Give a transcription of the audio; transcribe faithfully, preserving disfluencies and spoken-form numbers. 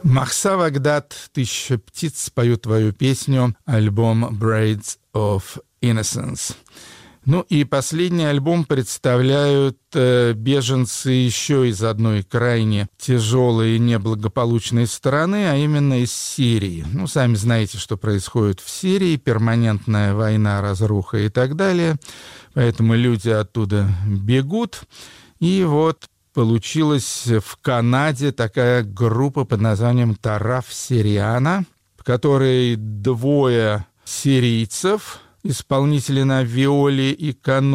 Махса Вагдад, «Тысяча птиц» поют твою песню, альбом «Braids of Innocence». Ну и последний альбом представляют э, беженцы еще из одной крайне тяжелой и неблагополучной страны, а именно из Сирии. Ну, сами знаете, что происходит в Сирии, перманентная война, разруха и так далее, поэтому люди оттуда бегут. И вот получилась в Канаде такая группа под названием «Тараф Сириана», в которой двое сирийцев, исполнители на виоле и каноне,